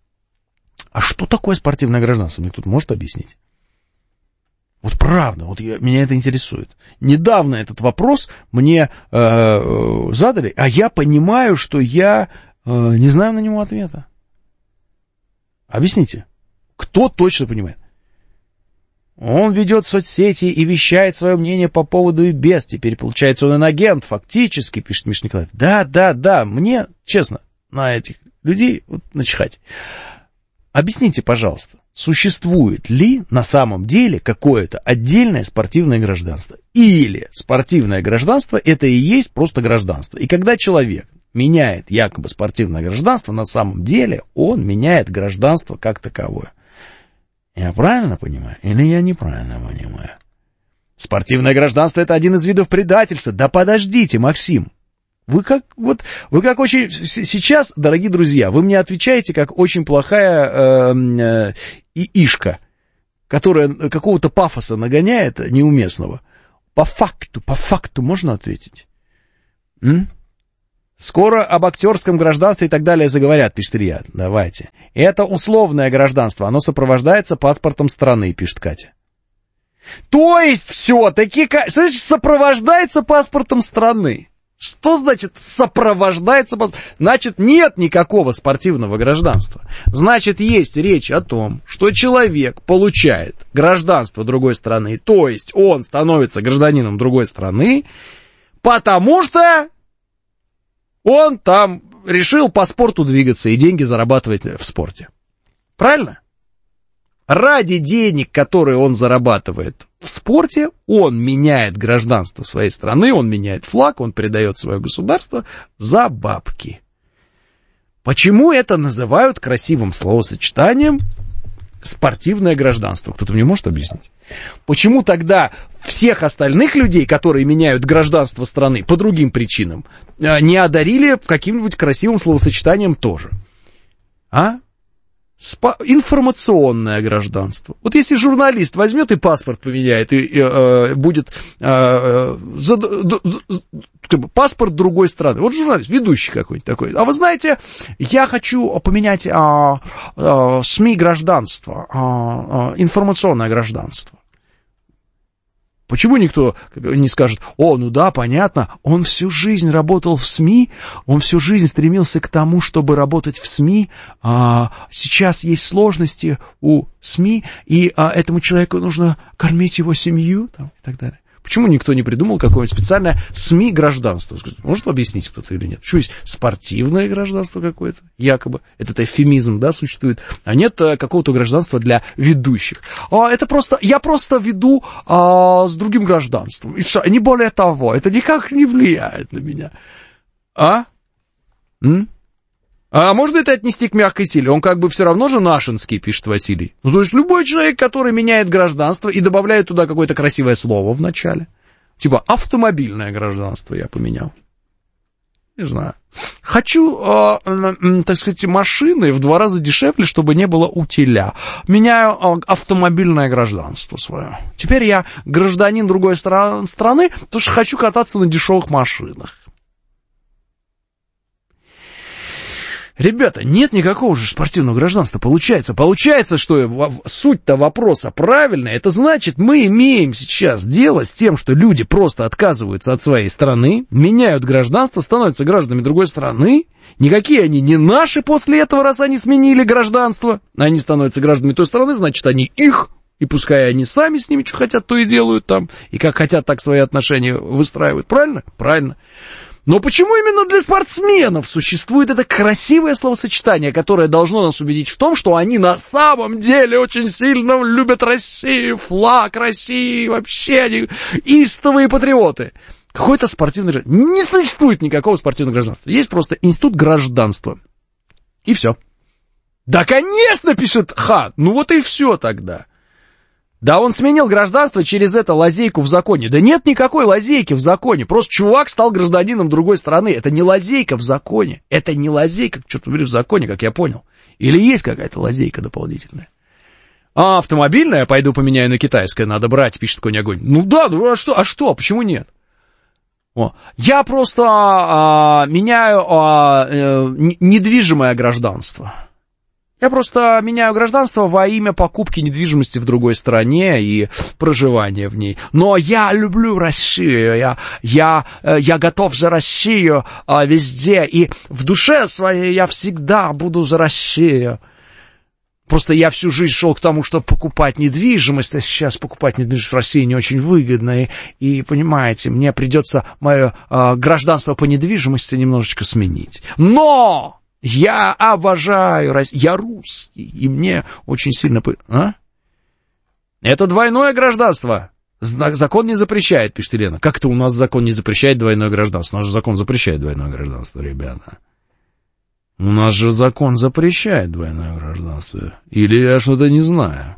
а что такое спортивное гражданство? Мне кто-то может объяснить? Вот правда, меня это интересует. Недавно этот вопрос мне задали, а я понимаю, что я не знаю на него ответа. Объясните, кто точно понимает? Он ведет соцсети и вещает свое мнение по поводу и без. Теперь, получается, он инагент, фактически, пишет Миша Николаев. Да, мне, честно, на этих людей начихать. Объясните, пожалуйста, существует ли на самом деле какое-то отдельное спортивное гражданство? Или спортивное гражданство — это и есть просто гражданство? И когда человек меняет якобы спортивное гражданство, на самом деле он меняет гражданство как таковое. Я правильно понимаю? Или я неправильно понимаю? Спортивное гражданство — это один из видов предательства. Да подождите, Максим. Вы как очень... Сейчас, дорогие друзья, вы мне отвечаете, как очень плохая ишка, которая какого-то пафоса нагоняет неуместного. По факту можно ответить? Скоро об актерском гражданстве и так далее заговорят, пишет Илья. Давайте. Это условное гражданство, оно сопровождается паспортом страны, пишет Катя. То есть все-таки, сопровождается паспортом страны. Что значит сопровождается? Значит, нет никакого спортивного гражданства. Значит, есть речь о том, что человек получает гражданство другой страны, то есть он становится гражданином другой страны, потому что он там решил по спорту двигаться и деньги зарабатывать в спорте. Правильно? Ради денег, которые он зарабатывает в спорте, он меняет гражданство своей страны, он меняет флаг, он передает свое государство за бабки. Почему это называют красивым словосочетанием спортивное гражданство? Кто-то мне может объяснить? Почему тогда всех остальных людей, которые меняют гражданство страны по другим причинам, не одарили каким-нибудь красивым словосочетанием тоже? Информационное гражданство. Вот если журналист возьмет и паспорт поменяет, и будет паспорт другой страны. Вот журналист, ведущий какой-нибудь такой. А вы знаете, я хочу поменять СМИ гражданство, информационное гражданство. Почему никто не скажет: ну да, понятно, он всю жизнь работал в СМИ, он всю жизнь стремился к тому, чтобы работать в СМИ, сейчас есть сложности у СМИ, и этому человеку нужно кормить его семью, и так далее. Почему никто не придумал какое-нибудь специальное СМИ гражданство? Может объяснить кто-то или нет? Почему есть спортивное гражданство какое-то, якобы? Этот эвфемизм, да, существует. А нет какого-то гражданства для ведущих. Я просто веду с другим гражданством. И все, не более того. Это никак не влияет на меня. А можно это отнести к мягкой силе? Он как бы все равно же нашинский, пишет Василий. Ну, то есть любой человек, который меняет гражданство и добавляет туда какое-то красивое слово в начале. Типа автомобильное гражданство я поменял. Не знаю. Хочу, так сказать, машины в 2 раза дешевле, чтобы не было утиля. Меняю автомобильное гражданство свое. Теперь я гражданин другой страны, потому что хочу кататься на дешевых машинах. Ребята, нет никакого же спортивного гражданства. Получается, что суть-то вопроса правильная. Это значит, мы имеем сейчас дело с тем, что люди просто отказываются от своей страны, меняют гражданство, становятся гражданами другой страны. Никакие они не наши после этого, раз они сменили гражданство. Они становятся гражданами той страны, значит, они их. И пускай они сами с ними что хотят, то и делают там. И как хотят, так свои отношения выстраивают. Правильно? Правильно. Но почему именно для спортсменов существует это красивое словосочетание, которое должно нас убедить в том, что они на самом деле очень сильно любят Россию, флаг России, вообще они истовые патриоты? Какой-то спортивный гражданство. Не существует никакого спортивного гражданства. Есть просто институт гражданства. И все. Да, конечно, пишет Ха. Ну вот и все тогда. Да он сменил гражданство через это лазейку в законе. Да нет никакой лазейки в законе. Просто чувак стал гражданином другой страны. Это не лазейка в законе. Это не лазейка, черт побери, в законе, как я понял. Или есть какая-то лазейка дополнительная? Автомобильная, пойду поменяю на китайское, надо брать, пишет Конь Огонь. Ну да, ну а что, почему нет? Я просто меняю недвижимое гражданство. Я просто меняю гражданство во имя покупки недвижимости в другой стране и проживания в ней. Но я люблю Россию, я готов за Россию везде, и в душе своей я всегда буду за Россию. Просто я всю жизнь шел к тому, чтобы покупать недвижимость, а сейчас покупать недвижимость в России не очень выгодно, и понимаете, мне придется мое гражданство по недвижимости немножечко сменить. Но! Я обожаю Россию, я русский, и мне очень сильно... Это двойное гражданство. Закон не запрещает, пишет Елена. Как-то у нас закон не запрещает двойное гражданство. У нас же закон запрещает двойное гражданство, ребята. У нас же закон запрещает двойное гражданство. Или я что-то не знаю.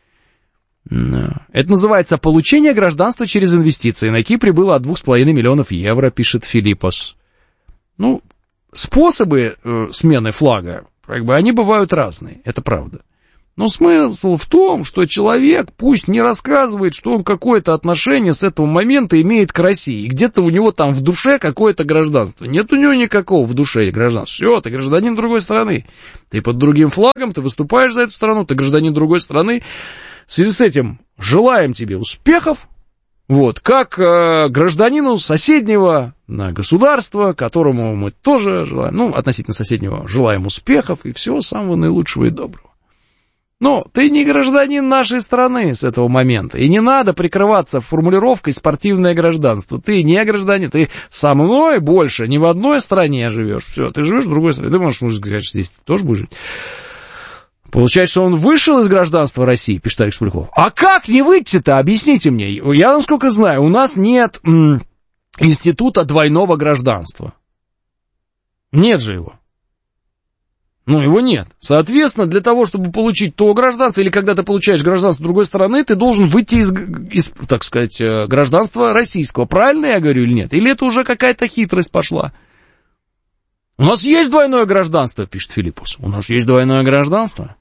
Это называется получение гражданства через инвестиции. На Кипре было от 2,5 миллионов евро, пишет Филиппос. Ну... Способы смены флага, они бывают разные, это правда. Но смысл в том, что человек пусть не рассказывает, что он какое-то отношение с этого момента имеет к России. И где-то у него там в душе какое-то гражданство. Нет у него никакого в душе гражданства. Все, ты гражданин другой страны. Ты под другим флагом, ты выступаешь за эту страну, ты гражданин другой страны. В связи с этим желаем тебе успехов. Как гражданину соседнего государства, которому мы тоже желаем, относительно соседнего, желаем успехов и всего самого наилучшего и доброго. Но ты не гражданин нашей страны с этого момента, и не надо прикрываться формулировкой «спортивное гражданство». Ты не гражданин, ты со мной больше не в одной стране живешь, все, ты живешь в другой стране, ты можешь сказать, что здесь ты тоже будешь жить. Получается, что он вышел из гражданства России, пишет Алекс Поляков. А как не выйти-то? Объясните мне. Я, насколько знаю, у нас нет института двойного гражданства. Нет же его. Его нет. Соответственно, для того, чтобы получить то гражданство, или когда ты получаешь гражданство другой страны, ты должен выйти из, так сказать, гражданства российского. Правильно я говорю или нет? Или это уже какая-то хитрость пошла? У нас есть двойное гражданство, пишет Филиппус. У нас есть двойное гражданство.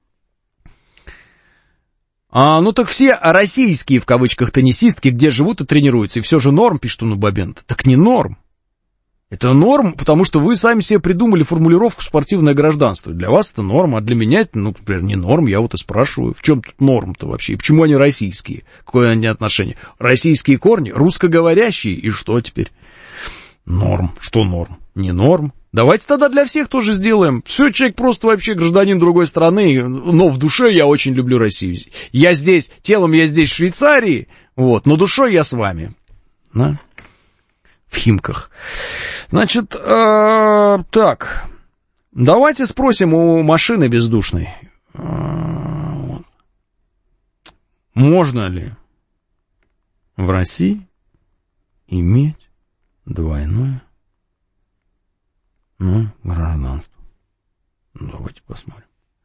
Так все российские, в кавычках, теннисистки, где живут и тренируются, и все же норм, пишет Бабент. Так не норм. Это норм, потому что вы сами себе придумали формулировку «спортивное гражданство». Для вас это норм, а для меня это, например, не норм. Я и спрашиваю, в чем тут норм-то вообще? И почему они российские? Какое они отношение? Российские корни, русскоговорящие, и что теперь? Норм. Что норм? Не норм. Давайте тогда для всех тоже сделаем. Все, человек просто вообще гражданин другой страны, но в душе я очень люблю Россию. Я здесь, телом я здесь в Швейцарии, вот, но душой я с вами. Да? В Химках. Значит, так, давайте спросим у машины бездушной. Можно ли в России иметь двойное гражданство? Давайте посмотрим.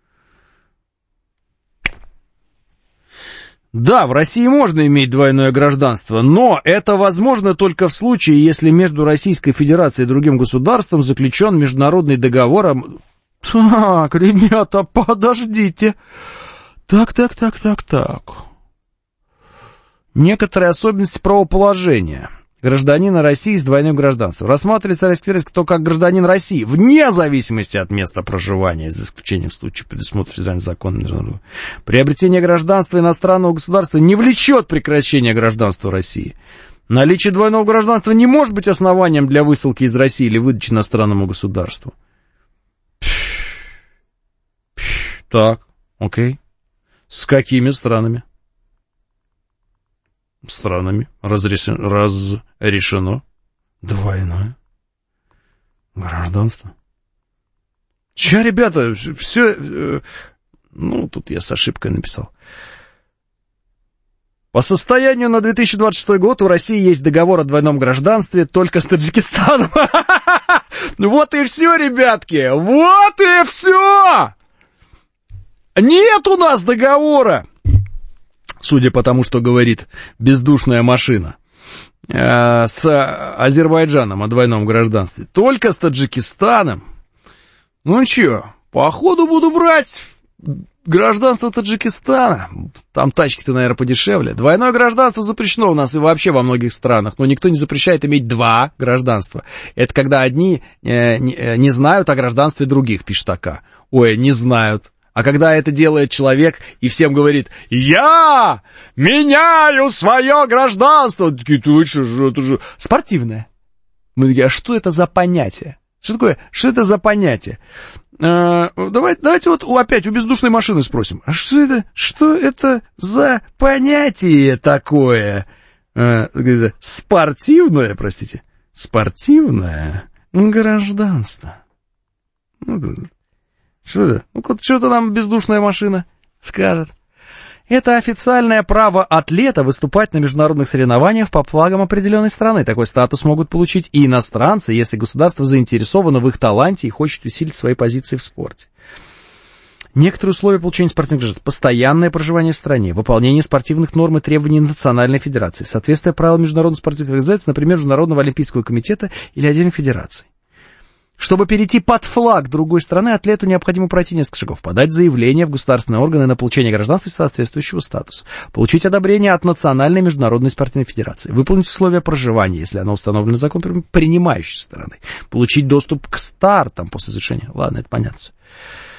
Да, в России можно иметь двойное гражданство, но это возможно только в случае, если между Российской Федерацией и другим государством заключен международный договор. Так, ребята, подождите. Так. Некоторые особенности правоположения гражданина России с двойным гражданством. Рассматривается Российская Федерация кто как гражданин России, вне зависимости от места проживания, за исключением случаев, предусмотренных федеральным законом. Приобретение гражданства иностранного государства не влечет прекращения гражданства России. Наличие двойного гражданства не может быть основанием для высылки из России или выдачи иностранному государству. Так, окей. С какими странами? Странами разрешено двойное гражданство. Че, ребята, все... тут я с ошибкой написал. По состоянию на 2026 год у России есть договор о двойном гражданстве только с Таджикистаном. Вот и все, ребятки, вот и все! Нет у нас договора! Судя по тому, что говорит бездушная машина, с Азербайджаном о двойном гражданстве. Только с Таджикистаном. Ну чё, походу буду брать гражданство Таджикистана. Там тачки-то, наверное, подешевле. Двойное гражданство запрещено у нас и вообще во многих странах. Но никто не запрещает иметь два гражданства. Это когда одни не знают о гражданстве других, пишет АК. Ой, не знают. А когда это делает человек и всем говорит: «Я меняю свое гражданство!» Такие, ты что, это же спортивное. Мы такие, а что это за понятие? Что такое? Что это за понятие? Давайте вот опять у бездушной машины спросим. А что это за понятие такое? Спортивное, простите. Спортивное гражданство. Что это? Что-то нам бездушная машина скажет. Это официальное право атлета выступать на международных соревнованиях по флагам определенной страны. Такой статус могут получить и иностранцы, если государство заинтересовано в их таланте и хочет усилить свои позиции в спорте. Некоторые условия получения спортивных гражданств: постоянное проживание в стране, выполнение спортивных норм и требований Национальной Федерации, соответствие правилам международной спортивной организации, например, Международного Олимпийского комитета или отдельных федераций. Чтобы перейти под флаг другой страны, атлету необходимо пройти несколько шагов: подать заявление в государственные органы на получение гражданства соответствующего статуса, получить одобрение от Национальной международной спортивной федерации, выполнить условия проживания, если оно установлено законом принимающей стороны, получить доступ к стартам после завершения. Ладно, это понятно.